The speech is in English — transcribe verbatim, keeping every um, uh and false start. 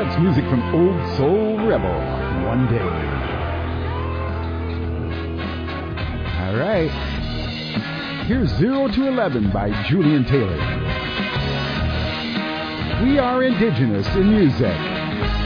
That's music from Old Soul Rebel, One Day. All right. Here's Zero to Eleven by Julian Taylor. We are indigenous in music.